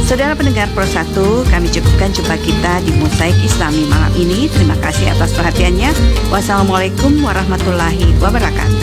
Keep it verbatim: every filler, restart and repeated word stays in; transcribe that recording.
Saudara pendengar Pro satu, kami cukupkan jumpa kita di Mosaik Islami malam ini. Terima kasih atas perhatiannya. Wassalamualaikum warahmatullahi wabarakatuh.